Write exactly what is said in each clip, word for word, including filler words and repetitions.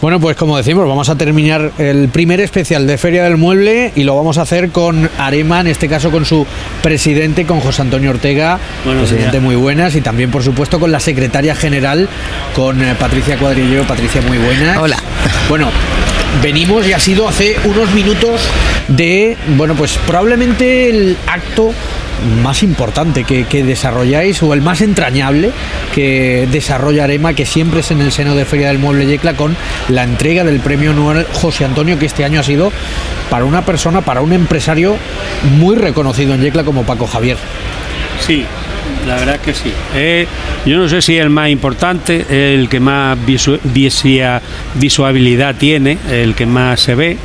Bueno, pues como decimos, vamos a terminar el primer especial de Feria del Mueble y lo vamos a hacer con Arema, en este caso con su presidente, con José Antonio Ortega, Buenos presidente días. Muy buenas, y también por supuesto con la secretaria general, con eh, Patricia Cuadrillero. Patricia, muy buenas. Hola. Bueno, venimos y ha sido hace unos minutos de, bueno, pues probablemente el acto más importante que, que desarrolláis, o el más entrañable que desarrolla Arema, que siempre es en el seno de Feria del Mueble Yecla, con la entrega del premio anual José Antonio, que este año ha sido para una persona, para un empresario muy reconocido en Yecla como Paco Javier. Sí, la verdad es que sí. Eh, yo no sé si es el más importante, el que más visu visia visualidad tiene, el que más se ve.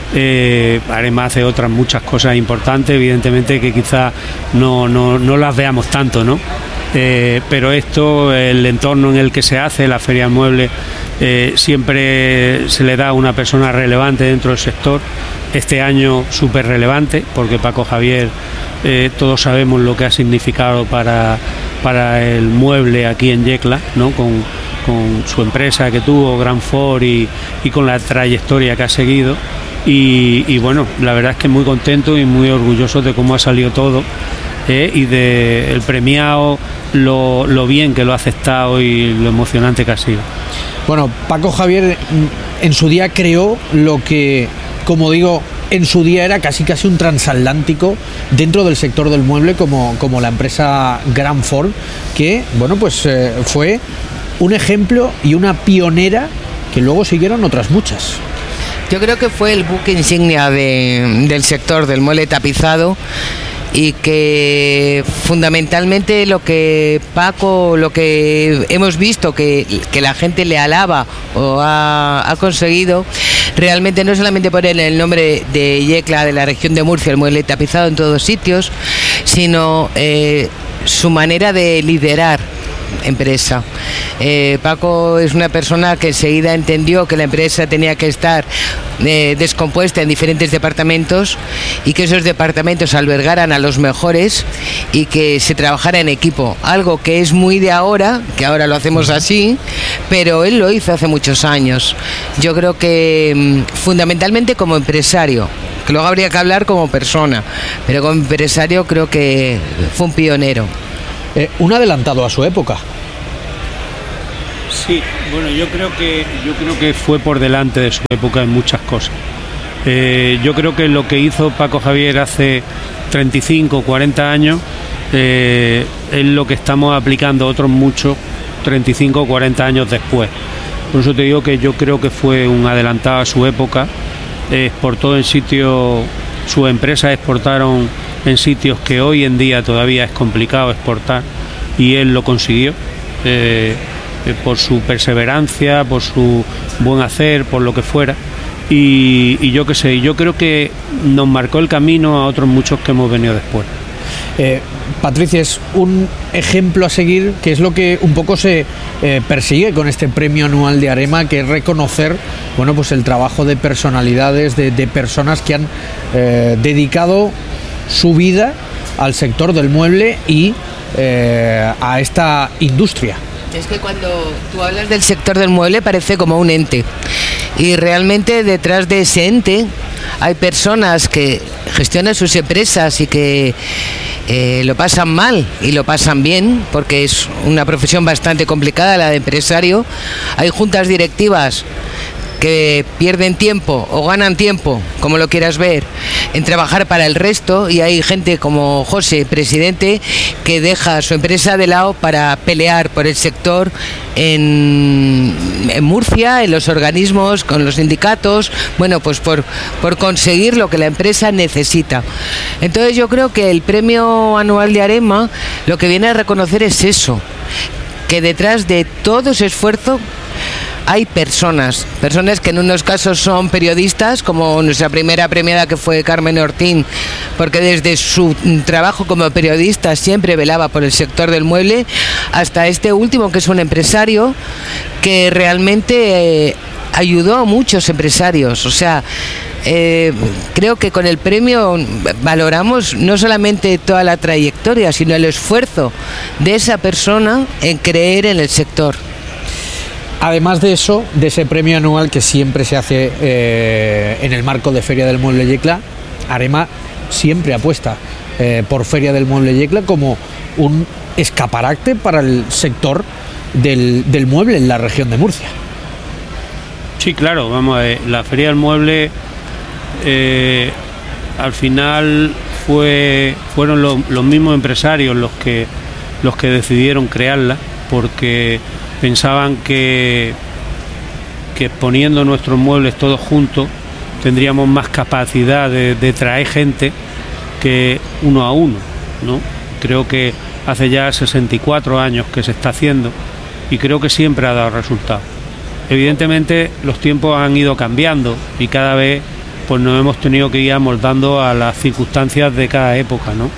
Eh, Arema hace otras muchas cosas importantes, evidentemente, que quizás no, no, no las veamos tanto, ¿no? Eh, pero esto, el entorno en el que se hace la Feria del Mueble, eh, siempre se le da a una persona relevante dentro del sector. Este año súper relevante, porque Paco Javier, eh, todos sabemos lo que ha significado para, para el mueble aquí en Yecla, ¿no? Con, con su empresa que tuvo, Gran Ford, y, y con la trayectoria que ha seguido. Y, y bueno, la verdad es que muy contento y muy orgulloso de cómo ha salido todo, eh, y de el premiado, lo, lo bien que lo ha aceptado y lo emocionante que ha sido. Bueno, Paco Javier en su día creó lo que, como digo, en su día era casi casi un transatlántico dentro del sector del mueble, como, como la empresa Gran Ford, que bueno, pues eh, fue un ejemplo y una pionera que luego siguieron otras muchas. Yo creo que fue el buque insignia de, del sector del mueble tapizado, y que fundamentalmente lo que Paco, lo que hemos visto que, que la gente le alaba o ha, ha conseguido, realmente no solamente poner el nombre de Yecla, de la región de Murcia, el mueble tapizado en todos sitios, sino eh, su manera de liderar empresa. Eh, Paco es una persona que enseguida entendió que la empresa tenía que estar eh, descompuesta en diferentes departamentos, y que esos departamentos albergaran a los mejores y que se trabajara en equipo, algo que es muy de ahora, que ahora lo hacemos así, pero él lo hizo hace muchos años. Yo creo que fundamentalmente como empresario, que luego habría que hablar como persona, pero como empresario creo que fue un pionero. Eh, un adelantado a su época. Sí, bueno, yo creo que yo creo que fue por delante de su época en muchas cosas. Eh, yo creo que lo que hizo Paco Javier hace treinta y cinco, cuarenta años eh, es lo que estamos aplicando otros muchos treinta y cinco, cuarenta años después. Por eso te digo que yo creo que fue un adelantado a su época. Eh, exportó en sitios, sus empresas exportaron en sitios que hoy en día todavía es complicado exportar, y él lo consiguió, eh, eh, por su perseverancia, por su buen hacer, por lo que fuera, y, y yo qué sé, yo creo que nos marcó el camino a otros muchos que hemos venido después. Eh, Patricia, es un ejemplo a seguir, que es lo que un poco se eh, persigue con este premio anual de Arema, que es reconocer, bueno, pues el trabajo de personalidades, de, de personas que han eh, dedicado su vida al sector del mueble y eh, a esta industria. Es que cuando tú hablas del sector del mueble parece como un ente, y realmente detrás de ese ente hay personas que gestionan sus empresas y que eh, lo pasan mal y lo pasan bien, porque es una profesión bastante complicada la de empresario. Hay juntas directivas que pierden tiempo o ganan tiempo, como lo quieras ver, en trabajar para el resto, y hay gente como José, presidente, que deja su empresa de lado para pelear por el sector en, en Murcia, en los organismos, con los sindicatos, bueno, pues por, por conseguir lo que la empresa necesita. Entonces yo creo que el premio anual de Arema lo que viene a reconocer es eso, que detrás de todo ese esfuerzo hay personas, personas que en unos casos son periodistas, como nuestra primera premiada, que fue Carmen Ortín, porque desde su trabajo como periodista siempre velaba por el sector del mueble, hasta este último, que es un empresario que realmente eh, ayudó a muchos empresarios. O sea, eh, creo que con el premio valoramos no solamente toda la trayectoria, sino el esfuerzo de esa persona en creer en el sector. Además de eso, de ese premio anual que siempre se hace eh, en el marco de Feria del Mueble Yecla, Arema siempre apuesta eh, por Feria del Mueble Yecla como un escaparate para el sector del, del mueble en la región de Murcia. Sí, claro, vamos a ver, la Feria del Mueble eh, al final fue fueron lo, los mismos empresarios los que los que decidieron crearla, porque pensaban que, que poniendo nuestros muebles todos juntos tendríamos más capacidad de, de traer gente que uno a uno, ¿no? Creo que hace ya sesenta y cuatro años que se está haciendo y creo que siempre ha dado resultados. Evidentemente los tiempos han ido cambiando y cada vez pues nos hemos tenido que ir amoldando a las circunstancias de cada época, ¿no?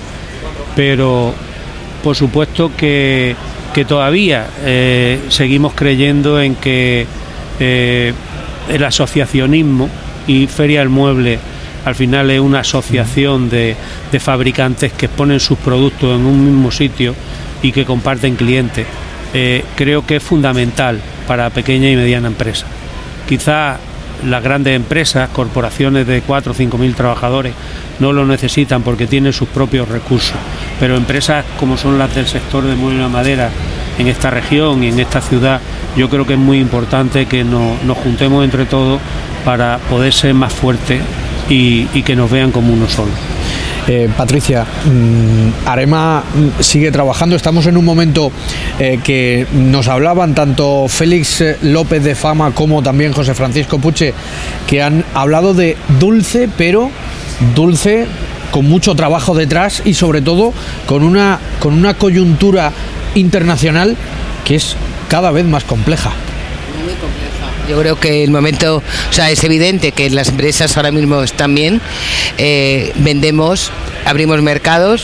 Pero por supuesto que, que todavía eh, seguimos creyendo en que eh, el asociacionismo, y Feria del Mueble al final es una asociación de, de fabricantes que exponen sus productos en un mismo sitio y que comparten clientes, eh, creo que es fundamental para pequeña y mediana empresa. Quizás las grandes empresas, corporaciones de cuatro o cinco mil trabajadores, no lo necesitan porque tienen sus propios recursos, pero empresas como son las del sector de mueble de madera en esta región y en esta ciudad, yo creo que es muy importante que nos, nos juntemos entre todos para poder ser más fuertes y, y que nos vean como uno solo. Eh, Patricia, mmm, Arema sigue trabajando. Estamos en un momento eh, que nos hablaban tanto Félix López de Fama como también José Francisco Puche, que han hablado de dulce, pero dulce con mucho trabajo detrás y sobre todo con una, con una coyuntura internacional que es cada vez más compleja. Muy compleja. Yo creo que el momento, o sea, es evidente que las empresas ahora mismo están bien, eh, vendemos, abrimos mercados,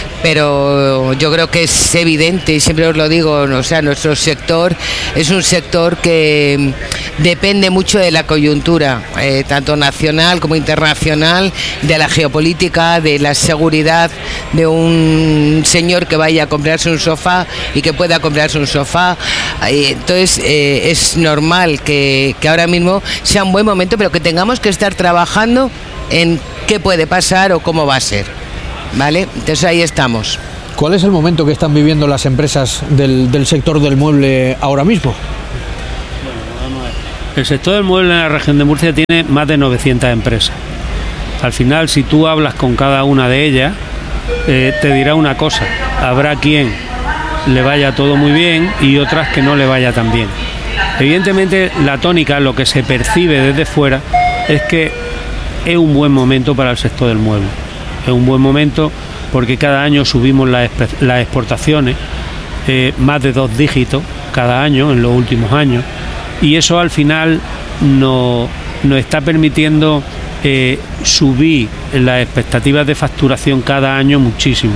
pero yo creo que es evidente, y siempre os lo digo, o sea, nuestro sector es un sector que depende mucho de la coyuntura, eh, tanto nacional como internacional, de la geopolítica, de la seguridad de un señor que vaya a comprarse un sofá y que pueda comprarse un sofá. Entonces eh, es normal que, que ahora mismo sea un buen momento, pero que tengamos que estar trabajando en qué puede pasar o cómo va a ser, ¿vale? Entonces ahí estamos. ¿Cuál es el momento que están viviendo las empresas del, del sector del mueble ahora mismo? Bueno, vamos a ver. El sector del mueble en la región de Murcia tiene más de novecientas empresas. Al final, si tú hablas con cada una de ellas, eh, te dirá una cosa: habrá quien le vaya todo muy bien y otras que no le vaya tan bien. Evidentemente, la tónica, lo que se percibe desde fuera, es que es un buen momento para el sector del mueble. Es un buen momento porque cada año subimos las, las exportaciones, eh, más de dos dígitos cada año en los últimos años, y eso al final nos, nos está permitiendo eh, subir las expectativas de facturación cada año muchísimo.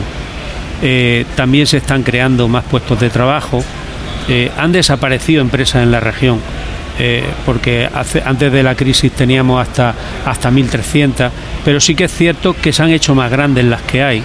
Eh, también se están creando más puestos de trabajo, eh, han desaparecido empresas en la región, eh, porque hace, antes de la crisis teníamos hasta, hasta mil trescientas, pero sí que es cierto que se han hecho más grandes las que hay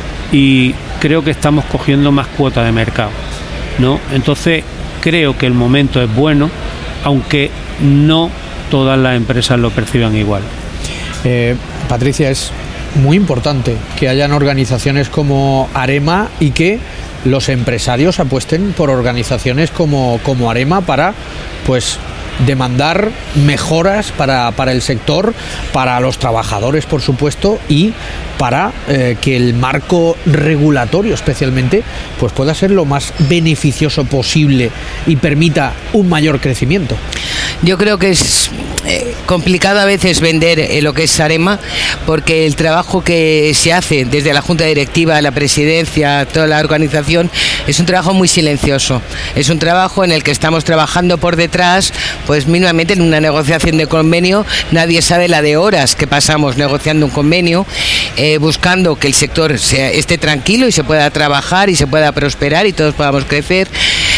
y creo que estamos cogiendo más cuota de mercado, ¿no? Entonces creo que el momento es bueno, aunque no todas las empresas lo perciban igual. Eh, Patricia, es muy importante que hayan organizaciones como Arema y que los empresarios apuesten por organizaciones como, como Arema para, pues, demandar mejoras para, para el sector, para los trabajadores, por supuesto, y para eh, que el marco regulatorio especialmente pues pueda ser lo más beneficioso posible y permita un mayor crecimiento. Yo creo que es eh, complicado a veces vender eh, lo que es Arema, porque el trabajo que se hace desde la Junta Directiva, la Presidencia, toda la organización, es un trabajo muy silencioso. Es un trabajo en el que estamos trabajando por detrás, pues mínimamente en una negociación de convenio, nadie sabe la de horas que pasamos negociando un convenio, eh, buscando que el sector sea, esté tranquilo y se pueda trabajar y se pueda prosperar y todos podamos crecer.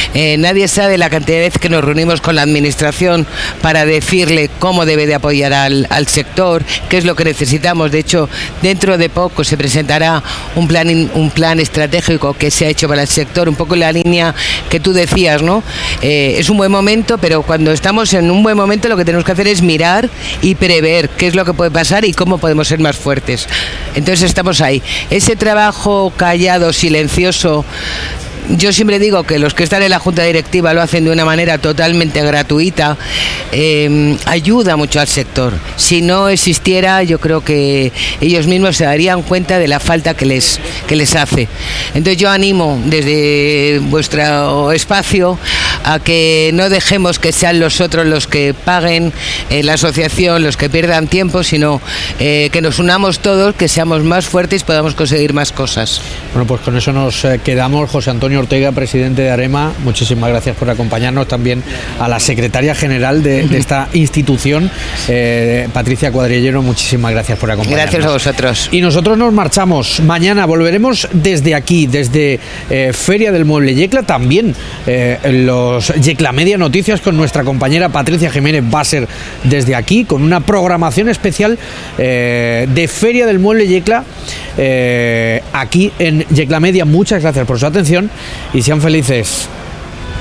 Eh, nadie sabe la cantidad de veces que nos reunimos con la administración para decirle cómo debe de apoyar al, al sector, qué es lo que necesitamos. De hecho, dentro de poco se presentará un plan, un plan estratégico que se ha hecho para el sector, un poco en la línea que tú decías, ¿no? Eh, es un buen momento, pero cuando estamos en un buen momento lo que tenemos que hacer es mirar y prever qué es lo que puede pasar y cómo podemos ser más fuertes. Entonces estamos ahí. Ese trabajo callado, silencioso, yo siempre digo que los que están en la junta directiva lo hacen de una manera totalmente gratuita, eh, ayuda mucho al sector. Si no existiera, yo creo que ellos mismos se darían cuenta de la falta que les, que les hace. Entonces yo animo desde vuestro espacio a que no dejemos que sean los otros los que paguen eh, la asociación, los que pierdan tiempo, sino eh, que nos unamos todos, que seamos más fuertes y podamos conseguir más cosas. Bueno, pues con eso nos eh, quedamos. José Antonio Ortega, presidente de AREMA, muchísimas gracias por acompañarnos. También a la secretaria general de, de esta institución, eh, Patricia Cuadrillero, muchísimas gracias por acompañarnos. Gracias a vosotros. Y nosotros nos marchamos. Mañana volveremos desde aquí, desde eh, Feria del Mueble Yecla, también eh, los Yecla Media Noticias con nuestra compañera Patricia Jiménez va a ser desde aquí, con una programación especial eh, de Feria del Mueble Yecla, eh, aquí en Yecla Media. Muchas gracias por su atención y sean felices.